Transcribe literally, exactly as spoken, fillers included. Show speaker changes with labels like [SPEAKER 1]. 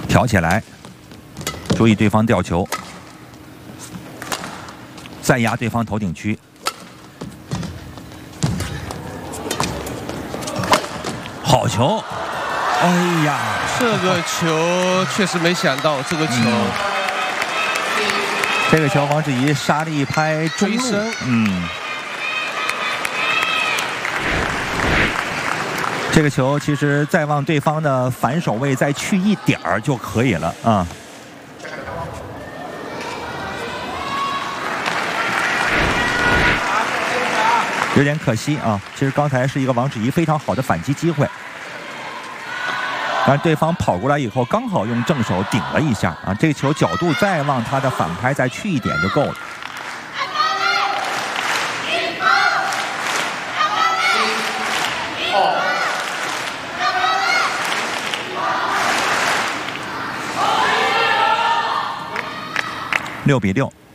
[SPEAKER 1] 挑起来，注意对方吊球，再压对方头顶区。好球！哎呀，
[SPEAKER 2] 这个球确实没想到，这个球，嗯、
[SPEAKER 1] 这个球王芷怡杀了一拍中路，嗯。 这个球其实再往对方的反手位再去一点儿就可以了啊。有点可惜啊，其实刚才是一个王芷怡非常好的反击机会，但对方跑过来以后刚好用正手顶了一下啊，这个球角度再往他的反拍再去一点就够了。 六比六。